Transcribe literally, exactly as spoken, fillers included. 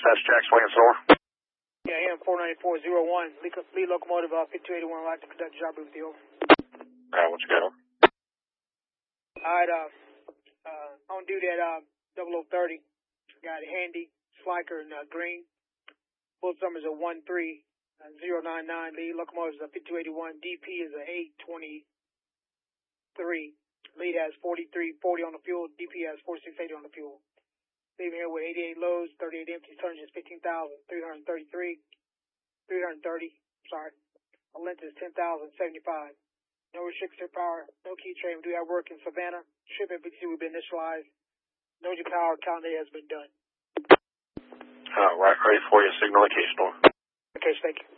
That's Jack Swinging Store. Yeah, here in four ninety-four oh one. Lead, lead locomotive uh, fifty-two eighty-one. I'd like to conduct a job with you. Alright, what you got? Alright, uh, uh, on duty at uh, double oh thirty. Got Handy, Sliker, and uh, Green. Both numbers are one three zero nine nine. Lead locomotive is a fifty-two eighty-one. D P is a eight twenty-three. Lead has forty-three forty on the fuel. D P has forty-six eighty on the fuel. Leaving here with eighty-eight loads, thirty-eight empties, tonnage is fifteen thousand three hundred thirty-three. three hundred thirty, sorry. A length is ten thousand seventy-five. No restricted power, no key train. We do have work in Savannah. Ship F B C will be initialized. No G power, calendar has been done. Alright, ready for your signal occasional. Okay, thank you.